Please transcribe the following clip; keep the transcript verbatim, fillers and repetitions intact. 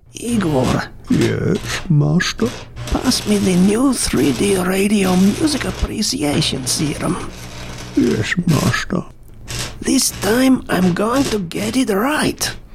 Igor, Yes, master. pass me the new three D radio music appreciation serum. Yes, master. This time I'm going to get it right.